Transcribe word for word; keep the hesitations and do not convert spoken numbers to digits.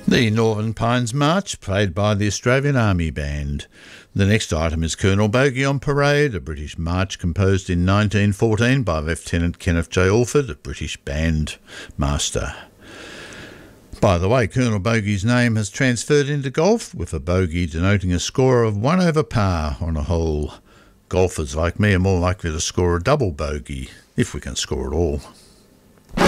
The Northern Pines March, played by the Australian Army Band. The next item is Colonel Bogey on Parade, a British march composed in nineteen fourteen by Lieutenant Kenneth J. Alford, a British band master. By the way, Colonel Bogey's name has transferred into golf, with a bogey denoting a score of one over par on a hole. Golfers like me are more likely to score a double bogey, if we can score at all.